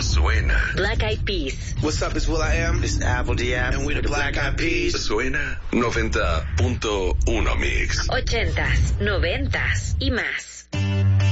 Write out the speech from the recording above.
suena. Black Eyed Peas. What's up, it's will.i.am. This is Apple D.App. And we're the Black Eyed Peas. Suena 90.1 Mix. 80s, 90s y más.